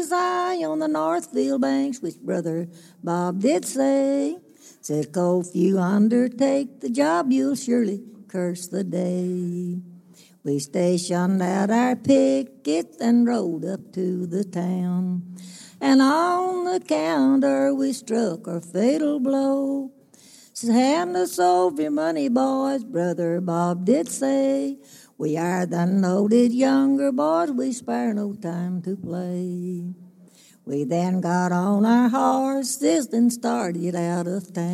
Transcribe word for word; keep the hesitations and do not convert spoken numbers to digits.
I on the Northfield banks, which Brother Bob did say, said, "Co, if you undertake the job, you'll surely curse the day." We stationed out our picket and rode up to the town, and on the counter we struck our fatal blow. Said, "Hand us over your money, boys," Brother Bob did say. "We are the noted younger boys, we spare no time to play." We then got on our horses and started out of town.